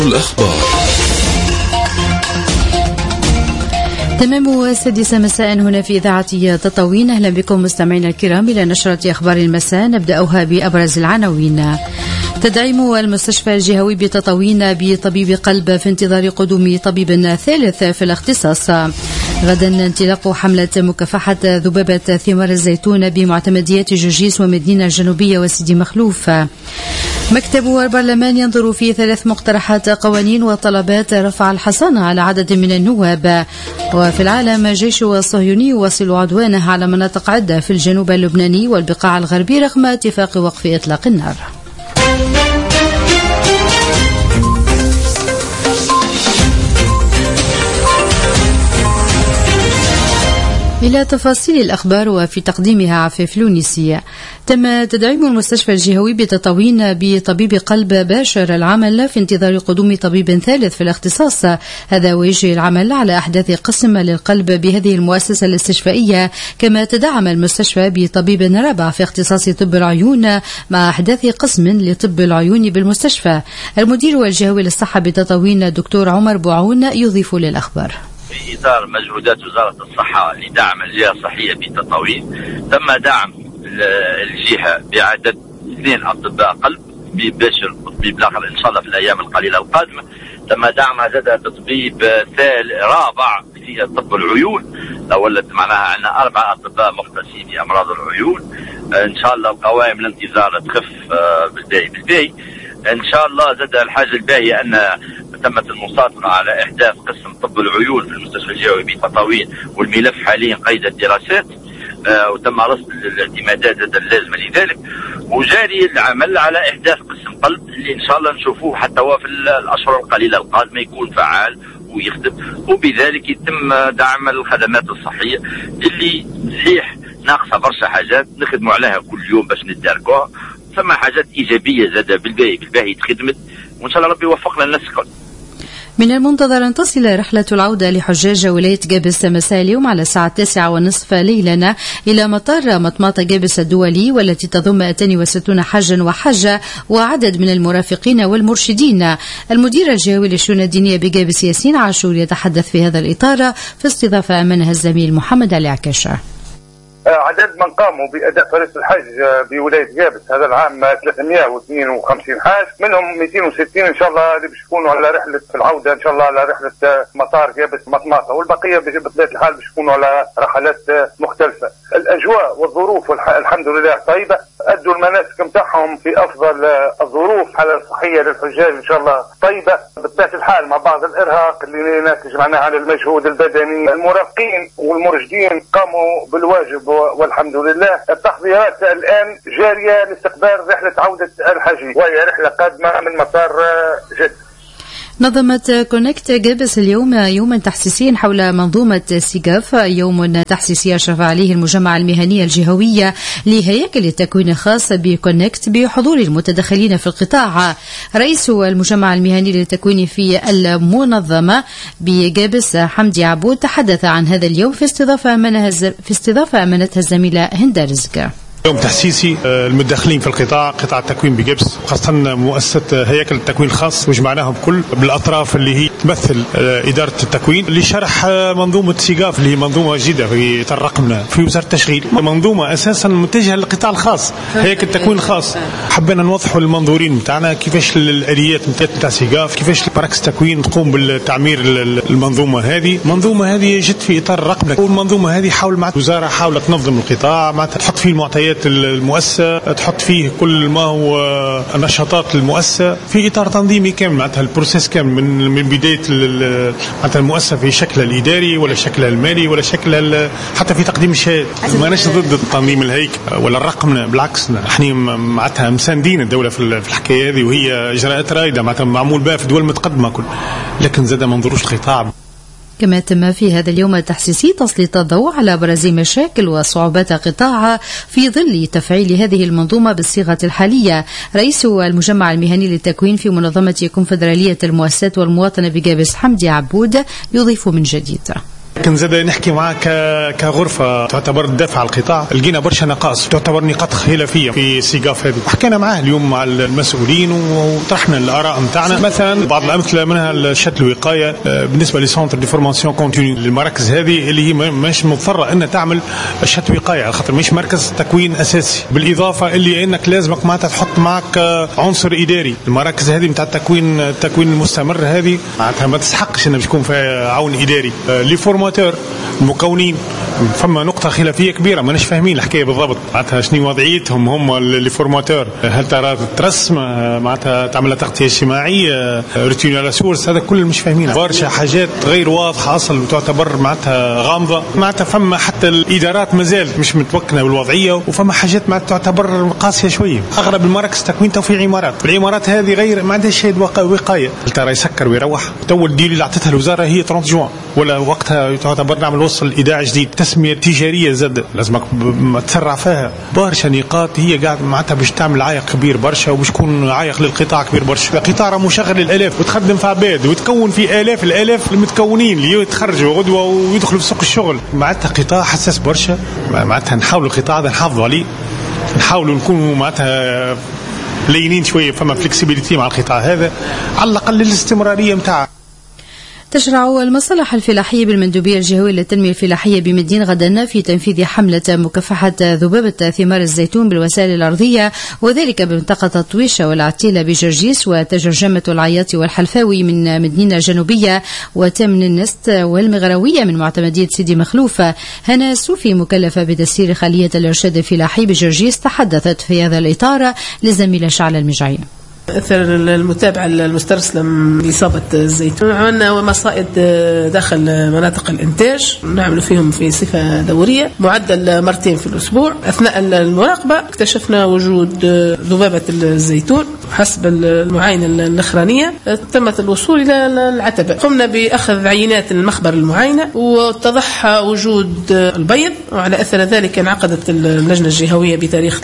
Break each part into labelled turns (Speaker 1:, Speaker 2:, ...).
Speaker 1: الأخبار.
Speaker 2: تمام 6 مساء هنا في إذاعة تطاوين. أهلا بكم مستمعينا الكرام إلى نشرة أخبار المساء، نبدأها بأبرز العناوين. تدعيم المستشفى الجهوي بتطاوين بطبيب قلب في انتظار قدوم طبيب ثالث في الاختصاص. غدا انطلاق حملة مكافحة ذبابة ثمار الزيتون بمعتمديات جرجيس ومدينة الجنوبية وسيدي مخلوف. مكتب البرلمان ينظر في 3 مقترحات قوانين وطلبات رفع الحصانة على عدد من النواب. وفي العالم، الجيش الصهيوني يواصل عدوانه على مناطق عدة في الجنوب اللبناني والبقاع الغربي رغم اتفاق وقف إطلاق النار. إلى تفاصيل الأخبار وفي تقديمها عفاف لونسي. تم تدعيم المستشفى الجهوي بتطاوين بطبيب قلب باشر العمل في انتظار قدوم طبيب ثالث في الاختصاص. هذا ويجري العمل على أحداث قسم للقلب بهذه المؤسسة الاستشفائية، كما تدعم المستشفى بطبيب رابع في اختصاص طب العيون مع أحداث قسم لطب العيون بالمستشفى. المدير الجهوي للصحة بتطاوين الدكتور عمر بوعون يضيف للأخبار.
Speaker 3: في إطار مجهودات وزارة الصحة لدعم الجهة الصحية بتطاوين، تم دعم الجهة بعدد 2 أطباء قلب بباشر طبيب الآخر إن شاء الله في الأيام القليلة القادمة. تم دعم هذا بطبيب رابع في طب العيون، ولت معناها عندنا 4 أطباء مختصين بأمراض العيون. إن شاء الله القوائم الانتظار تخف بالباهي إن شاء الله. زاد الحاجة الباهية أن تمت المساطرة على إحداث قسم طب العيون في المستشفى الجهوي بتطاوين، والملف حاليا قيد الدراسات وتم رصد الاعتمادات اللازمة لذلك، وجاري العمل على إحداث قسم قلب اللي إن شاء الله نشوفوه حتى هو في الأشهر القليلة القادمة يكون فعال ويخدم، وبذلك يتم دعم الخدمات الصحية اللي صحيح ناقصة برشا حاجات نخدموا عليها كل يوم باش نداركوها. ثم حاجات إيجابية زادة بالباهي تخدمت، وإن شاء الله ربي يوفقنا الناس الكل.
Speaker 2: من المنتظر أن تصل رحلة العودة لحجاج ولاية جابس مساء اليوم على الساعة 9:30 ليلا إلى مطار مطماط جابس الدولي، والتي تضم 62 حاجا وحاجة وعدد من المرافقين والمرشدين. المدير الجهوي للشؤون الدينية بجابس ياسين عاشور يتحدث في هذا الإطار في استضافة منها الزميل محمد علي عكاشة.
Speaker 4: عدد من قاموا بأداء فريضة الحج بولاية جابس هذا العام 352 حاج، منهم 260 إن شاء الله اللي باش يكونوا على رحلة العودة إن شاء الله على رحلة مطار جابس مطماطة، والبقية بطبيعة الحال باش يكونوا على رحلات مختلفة. الأجواء والظروف الحمد لله طيبة، أدوا المناسك متاعهم في أفضل الظروف. الحالة الصحية للحجاج إن شاء الله طيبة بطبيعة الحال، مع بعض الإرهاق اللي ناتج معناها على المجهود البدني. المرافقين والمرشدين قاموا بالواجب والحمد لله. التحضيرات الآن جارية لاستقبال رحلة عودة الحاجين، وهي رحلة قادمة من مطار جدة.
Speaker 2: نظمت كونكت جابس اليوم يوما تحسيسيا حول منظومة سيغاف، يوم تحسيسي أشرف عليه المجمع المهني الجهوية لهياكل التكوين الخاص بكونكت بحضور المتدخلين في القطاع. رئيس المجمع المهني للتكوين في المنظمة بجابس حمدي عبود تحدث عن هذا اليوم في استضافة أمانتها الزميلة هند رزق.
Speaker 5: يوم تحسيسي المتدخلين في قطاع التكوين بجبس، خاصة مؤسسة هياكل التكوين الخاص، وجمعناهم كل بالأطراف اللي هي تمثل إدارة التكوين لشرح منظومة سيغاف اللي هي منظومة جديدة في ترقمنا في وزارة التشغيل، منظومة أساسا متجهة للقطاع الخاص هياكل التكوين الخاص. حبينا نوضحوا للمنظورين متاعنا كيفاش الآليات متاع سيغاف، كيفاش براكس التكوين تقوم بالتعمير المنظومة هذه. المنظومة هذه جت في إطار الرقمنة، والمنظومة هذه مع الوزارة حاولت تنظم القطاع، مع تحط فيه المعطيات المؤسسة، تحط فيه كل ما هو نشاطات المؤسسة في إطار تنظيمي كامل، معناتها البروسيس كامل من بداية معناتها المؤسسة في شكلها الإداري ولا شكلها المالي ولا شكلها حتى في تقديم الشهادة. ما ناش ضد التنظيم الهيكل ولا الرقم، بالعكس احنا معناتها مساندين الدولة في الحكاية هذه، وهي إجراءات رائدة معناتها معمول بها في دول متقدمة كل، لكن زاد ما نظروش القطاع.
Speaker 2: كما تم في هذا اليوم التحسيسي تسليط الضوء على أبرز مشاكل وصعوبات القطاع في ظل تفعيل هذه المنظومة بالصيغة الحالية. رئيس المجمع المهني للتكوين في منظمة كونفدرالية المؤسسات والمواطنة بجابس حمدي عبود يضيف من جديد.
Speaker 5: كان زاد نحكي معاك كغرفة تعتبر تدافع على القطاع، لقينا برشا نقاص تعتبر نقاط خلافية في السيقاف هذه. حكينا معاه اليوم مع المسؤولين وطرحنا الآراء نتاعنا. مثلا بعض الأمثلة منها الشات الوقاية بالنسبة لسونتر دي فورماسيون كونتينيو، المراكز هذه اللي هي مش مضطرة أن تعمل الشات وقاية على خاطر مش مركز تكوين أساسي، بالإضافة اللي أنك لازمك معناتها تحط معك عنصر إداري. المراكز هذه متاع التكوين المستمر هذه معناتها ما تستحقش أن يكون فيها عون إداري. المكونين فما نقطة خلافية كبيرة، ما نش فاهمين الحكاية بالضبط معناتها شنو وضعيتهم هم اللي فورماتور. هل ترى ترسم معناتها تعمل تغطية اجتماعية روتين على سورس، هذا كل مش فاهمين. برشا حاجات غير واضحة أصلا تعتبر معناتها غامضة. معناتها فما حتى الإدارات مازالت مش متمكنة بالوضعية، وفما حاجات معناتها تعتبر قاسية شوية. أغلب المراكز تكوين تو في عمارات، العمارات هذه غير ما عندهاش شيء وقاية. هل ترى يسكر ويروح. تو الديل اللي أعطتها الوزارة هي 30 جوان ولا وقتها تعتبر نعمل وصل إيداع جديد، تسمية تجارية زاد لازمك تسرع فيها. برشا نقاط هي قاعد معناتها باش تعمل عائق كبير برشا، وباش يكون عائق للقطاع كبير برشا. القطاع مشغل الآلاف وتخدم في عباد وتكون في آلاف المتكونين اللي يتخرجوا غدوة ويدخلوا في سوق الشغل. معناتها قطاع حساس برشا. معناتها نحاولوا القطاع هذا نحافظوا عليه، نحاولوا نكونوا معناتها لينين شوية، فما فلكسبيليتي مع القطاع هذا على الأقل للاستمرارية متاعه.
Speaker 2: تشرع المصالح الفلاحية بالمندوبية الجهوية للتنمية الفلاحية بمدين غدا في تنفيذ حملة مكافحة ذبابة ثمار الزيتون بالوسائل الأرضية، وذلك بمنطقة الطويشة والعتيلة بجرجيس وتجرجمة العياط والحلفاوي من مدينة جنوبية، وتمن النست والمغروية من معتمدية سيدي مخلوف. هنا السوفي مكلفة بتسيير خلية الإرشاد الفلاحي بجرجيس تحدثت في هذا الإطار للزميلة شعلة المجعي.
Speaker 1: أثر المتابعة المسترسلة لإصابة الزيتون، عملنا مصائد داخل مناطق الإنتاج نعمل فيهم في صفة دورية معدل مرتين في الأسبوع. أثناء المراقبة اكتشفنا وجود ذبابة الزيتون. حسب المعاينة الأخرانية تمت الوصول إلى العتبة. قمنا بأخذ عينات المخبر المعاينة واتضح وجود البيض، وعلى أثر ذلك انعقدت اللجنة الجهوية بتاريخ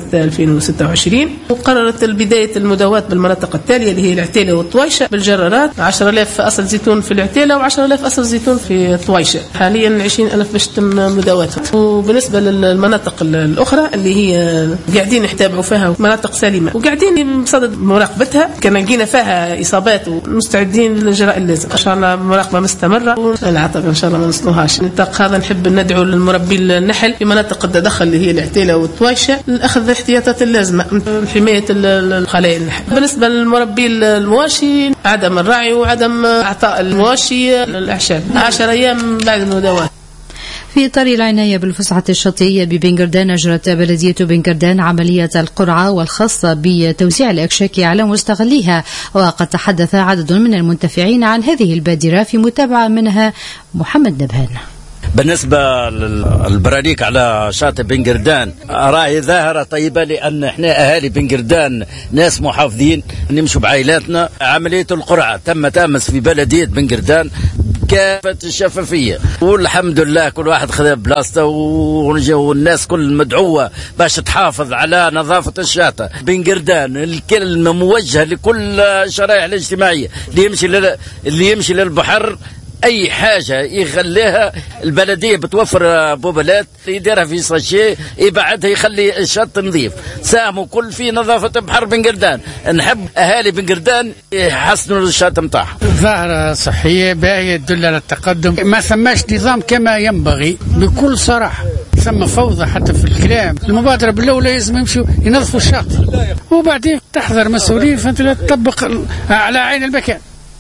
Speaker 1: 3/6/2026 وقررت بداية المداواة بالمناطق التالية اللي هي العتيلة والطويشة بالجرارات. 10,000 أصل زيتون في العتيلة و10,000 أصل زيتون في الطويشة. حاليا 20,000 باش تم مداواتهم. وبالنسبة للمناطق الأخرى اللي هي قاعدين نتابعوا فيها مناطق سليمة وقاعدين بصدد مراقبتها، كان لقينا فيها إصابات ومستعدين للإجراء اللازم. إن شاء الله مراقبة مستمرة والعتبة إن شاء الله ما نصلوهاش. النطاق هذا نحب ندعو للمربي النحل في مناطق التدخل اللي هي العتيلة والطويشة لأخذ الاحتياطات اللازمة لحماية الخلايا النحل. بالنسبة للمربي المواشي عدم الرعي وعدم إعطاء المواشي الأعشاب 10 أيام بعد المداواة.
Speaker 2: في إطار العناية بالفسحة الشاطئية ببنغردان، أجرت بلدية بنغردان عملية القرعة والخاصة بتوزيع الأكشاك على مستغليها، وقد تحدث عدد من المنتفعين عن هذه البادرة في متابعة منها محمد نبهان.
Speaker 6: بالنسبة للبرانيك على شاطئ بنغردان راهي ظاهرة طيبة، لأن احنا أهالي بنغردان ناس محافظين نمشوا بعائلاتنا. عملية القرعة تمت أمس في بلدية بنغردان كافة الشفافية، والحمد لله كل واحد خذ بلاصته، والناس كل مدعوة باش تحافظ على نظافة الشاطئ. بنغردان الكلمة موجهة لكل الشرائح الاجتماعية اللي يمشي للبحر أي حاجة يخليها البلدية بتوفر بوبلات يديرها في ساشيه يبعدها يخلي الشط نظيف. ساهموا كل في نظافة بحر بنغردان. نحب أهالي بنغردان يحسنوا الشاطئ متاعهم.
Speaker 7: ظاهرة صحية باهية تدل على التقدم. ما ثماش نظام كما ينبغي بكل صراحة، ثم فوضى حتى في الكلام. المبادرة بالأولى لازم يمشوا ينظفوا الشاطئ وبعدين تحضر مسؤولين فأنت لا تطبق على عين المكان.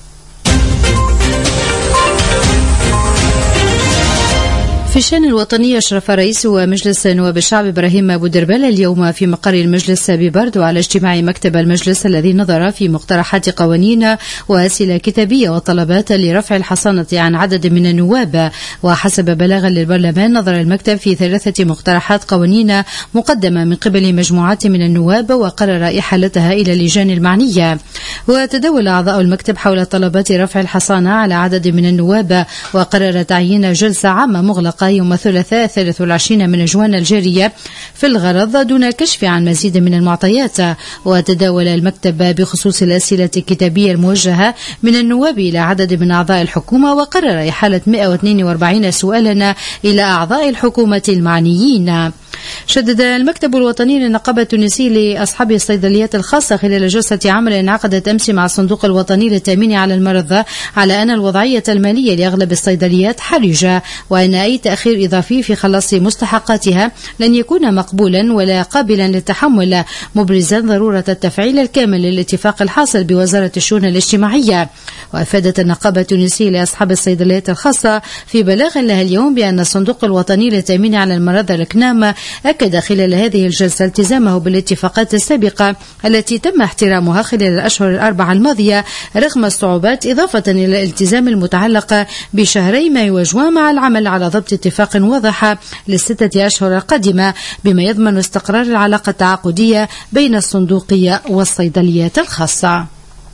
Speaker 2: في الشأن الوطني، أشرف رئيس مجلس نواب الشعب إبراهيم أبو دربال اليوم في مقر المجلس ببرد على اجتماع مكتب المجلس الذي نظر في مقترحات قوانين وأسئلة كتابية وطلبات لرفع الحصانة عن عدد من النواب. وحسب بلاغ للبرلمان، نظر المكتب في 3 مقترحات قوانين مقدمة من قبل مجموعات من النواب وقرر إحالتها إلى اللجان المعنية. وتداول أعضاء المكتب حول طلبات رفع الحصانة على عدد من النواب، وقرر تعيين جلسة عامة مغلقة التقى يوم الثلاثاء 23 من جوان الجارية في الغرض دون كشف عن مزيد من المعطيات. وتداول المكتب بخصوص الأسئلة الكتابية الموجهة من النواب إلى عدد من أعضاء الحكومة، وقرر إحالة 142 سؤالا إلى أعضاء الحكومة المعنيين. شدد المكتب الوطني للنقابة التونسية لأصحاب الصيدليات الخاصة خلال جلسة عمل انعقدت أمس مع الصندوق الوطني للتأمين على المرضى على أن الوضعية المالية لأغلب الصيدليات حرجة، وأن أي تأخير إضافي في خلاص مستحقاتها لن يكون مقبولا ولا قابلا للتحمل، مبرزا ضرورة التفعيل الكامل للاتفاق الحاصل بوزارة الشؤون الاجتماعية. وأفادت النقابة التونسية لأصحاب الصيدليات الخاصة في بلاغ لها اليوم بأن الصندوق الوطني للتأمين على المرضى الكنام أكد خلال هذه الجلسة التزامه بالاتفاقات السابقة التي تم احترامها خلال الأشهر الأربعة الماضية رغم الصعوبات، إضافة إلى الالتزام المتعلق بشهري مايو وجوان مع العمل على ضبط اتفاق واضح للستة أشهر القادمة بما يضمن استقرار العلاقة التعاقدية بين الصندوق والصيدليات الخاصة.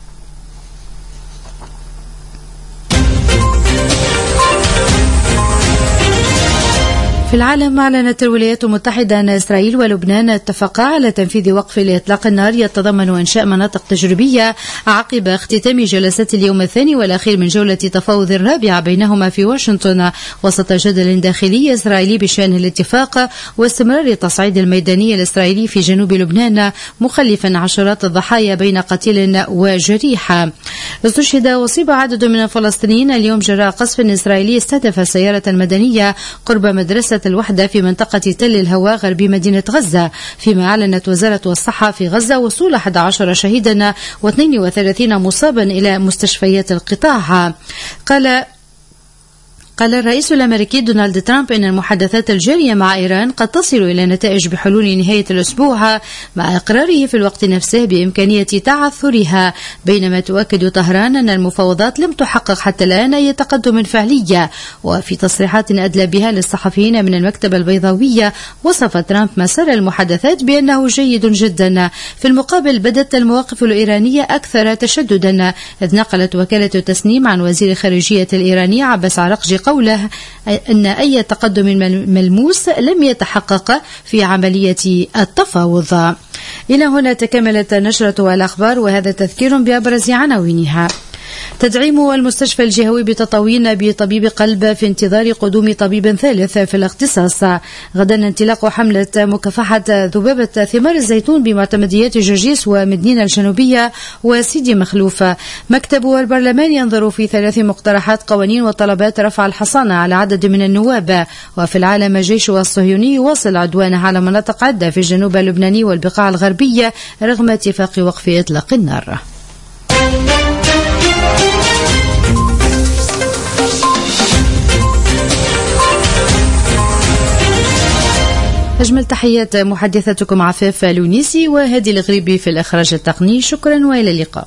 Speaker 2: في العالم، أعلنت الولايات المتحدة أن إسرائيل ولبنان اتفقا على تنفيذ وقف لإطلاق النار يتضمن إنشاء مناطق تجريبية عقب اختتام جلسات اليوم الثاني والأخير من جولة تفاوض الرابعة بينهما في واشنطن وسط جدل داخلي إسرائيلي بشأن الاتفاق واستمرار التصعيد الميداني الإسرائيلي في جنوب لبنان مخلفا عشرات الضحايا بين قتيل وجريح. استشهد وأصيب عدد من الفلسطينيين اليوم جراء قصف إسرائيلي استهدف سيارة مدنية قرب مدرسة الوحدة في منطقة تل الهواء غربي مدينة غزة، فيما أعلنت وزارة الصحة في غزة وصول 11 شهيدا و32 مصابا إلى مستشفيات القطاع. قال الرئيس الأمريكي دونالد ترامب إن المحادثات الجارية مع إيران قد تصل إلى نتائج بحلول نهاية الأسبوع، مع إقراره في الوقت نفسه بإمكانية تعثرها، بينما تؤكد طهران أن المفاوضات لم تحقق حتى الآن أي تقدم فعلي. وفي تصريحات أدلى بها للصحفيين من المكتب البيضاوي وصف ترامب مسار المحادثات بأنه جيد جدا. في المقابل بدت المواقف الإيرانية أكثر تشددا، إذ نقلت وكالة تسنيم عن وزير الخارجية الإيراني عباس عراقجي قوله أن أي تقدم ملموس لم يتحقق في عملية التفاوض. إلى هنا تكملت نشرة الأخبار، وهذا تذكير بأبرز عناوينها. تدعيم المستشفى الجهوي بتطاوين بطبيب قلب في انتظار قدوم طبيب ثالث في الاختصاص. غدا انطلاق حملة مكافحة ذبابة ثمار الزيتون بمعتمديات جرجيس ومدنين الجنوبية وسيدي مخلوف. مكتب البرلمان ينظر في 3 مقترحات قوانين وطلبات رفع الحصانة على عدد من النواب. وفي العالم، الجيش الصهيوني يواصل عدوانه على مناطق عدة في الجنوب اللبناني والبقاع الغربية رغم اتفاق وقف إطلاق النار. أجمل تحيات محدثتكم عفاف لونيسي وهادي الغريبي في الإخراج التقني. شكرا وإلى اللقاء.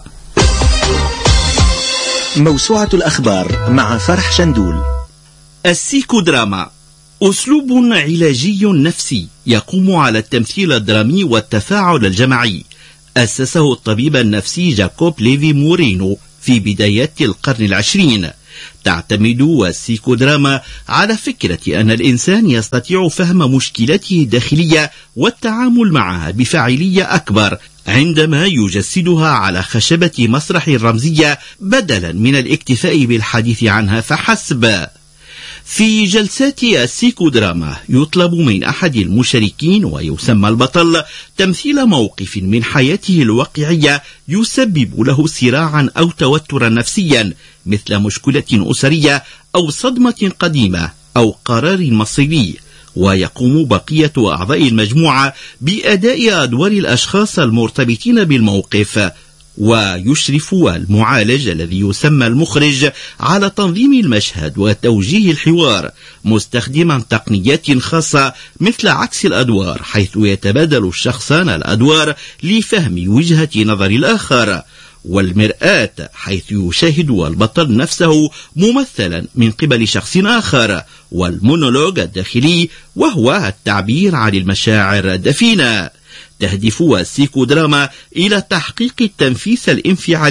Speaker 8: موسوعة الأخبار مع فرح شندول.
Speaker 9: السيكودراما أسلوب علاجي نفسي يقوم على التمثيل الدرامي والتفاعل الجماعي، أسسه الطبيب النفسي جاكوب ليفي مورينو في بدايات القرن العشرين. تعتمد السيكودراما على فكرة أن الإنسان يستطيع فهم مشكلته الداخلية والتعامل معها بفاعلية أكبر عندما يجسدها على خشبة مسرح رمزية بدلا من الاكتفاء بالحديث عنها فحسب. في جلسات السيكودراما يطلب من أحد المشاركين ويسمى البطل تمثيل موقف من حياته الواقعية يسبب له صراعا أو توترا نفسيا، مثل مشكلة أسرية أو صدمة قديمة أو قرار مصيري، ويقوم بقية أعضاء المجموعة بأداء أدوار الأشخاص المرتبطين بالموقف. ويشرف المعالج الذي يسمى المخرج على تنظيم المشهد وتوجيه الحوار مستخدما تقنيات خاصة مثل عكس الأدوار، حيث يتبادل الشخصان الأدوار لفهم وجهة نظر الآخر، والمرآة حيث يشاهد البطل نفسه ممثلا من قبل شخص آخر، والمونولوج الداخلي وهو التعبير عن المشاعر الدفينة. تهدف السيكودراما إلى تحقيق التنفيس الانفعالي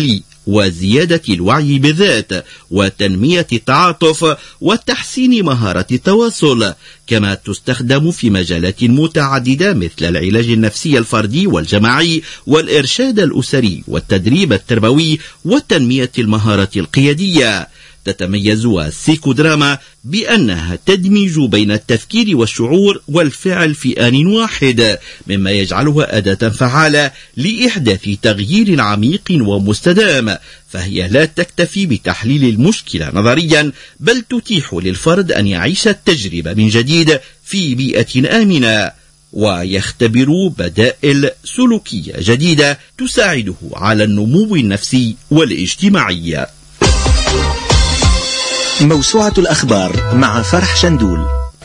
Speaker 9: وزيادة الوعي بالذات وتنمية التعاطف وتحسين مهارة التواصل، كما تستخدم في مجالات متعددة مثل العلاج النفسي الفردي والجماعي والإرشاد الأسري والتدريب التربوي وتنمية المهارة القيادية. تتميز السيكودراما بأنها تدمج بين التفكير والشعور والفعل في آن واحد، مما يجعلها أداة فعالة لإحداث تغيير عميق ومستدام، فهي لا تكتفي بتحليل المشكلة نظريا، بل تتيح للفرد أن يعيش التجربة من جديد في بيئة آمنة، ويختبر بدائل سلوكية جديدة تساعده على النمو النفسي والاجتماعي.
Speaker 8: موسوعة الأخبار مع فرح شندول.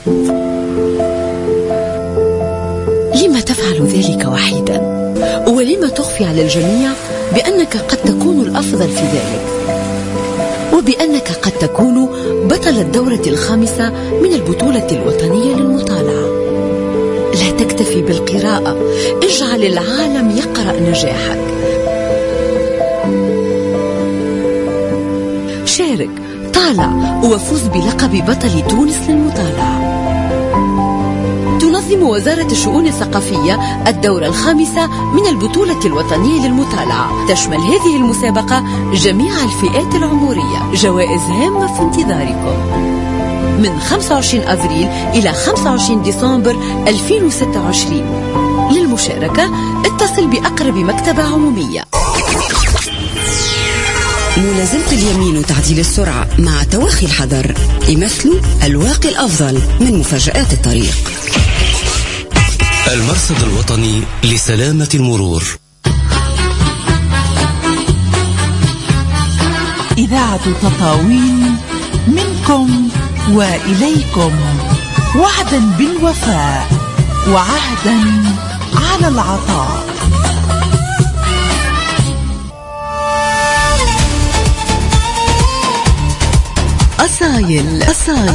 Speaker 10: لما تفعل ذلك وحيدا؟ ولما تخفي على الجميع بأنك قد تكون الأفضل في ذلك، وبأنك قد تكون بطل الدورة 5 من البطولة الوطنية للمطالعة؟ لا تكتفي بالقراءة، اجعل العالم يقرأ نجاحك. شارك، طالع وفوز بلقب بطل تونس للمطالعة. تنظم وزارة الشؤون الثقافية الدورة 5 من البطولة الوطنية للمطالعة. تشمل هذه المسابقة جميع الفئات العمرية. جوائز هامة في انتظاركم من 25 أفريل إلى 25 ديسمبر 2026. للمشاركة اتصل بأقرب مكتبة عمومية.
Speaker 11: ملازمة اليمين وتعديل السرعة مع تواخي الحذر يمثلوا الواقي الأفضل من مفاجآت الطريق.
Speaker 12: المرصد الوطني لسلامة المرور.
Speaker 13: إذاعة تطاوين منكم وإليكم، وعدا بالوفاء وعهدا على العطاء. أصايل